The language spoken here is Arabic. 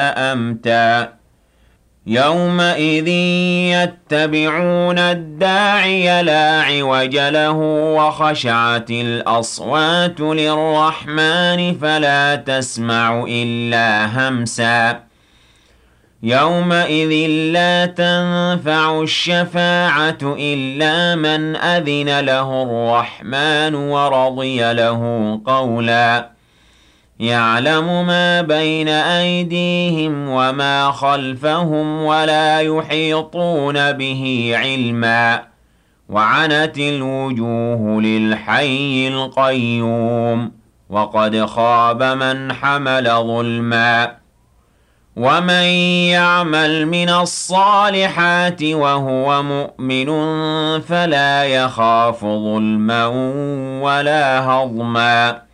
أمتا يومئذ يتبعون الداعي لا عوج له وخشعت الأصوات للرحمن فلا تسمع إلا همسا يومئذ لا تنفع الشفاعة إلا من أذن له الرحمن ورضي له قولا يعلم ما بين أيديهم وما خلفهم ولا يحيطون به علما وعنت الوجوه للحي القيوم وقد خاب من حمل ظلما ومن يعمل من الصالحات وهو مؤمن فلا يخاف ظلما ولا هضما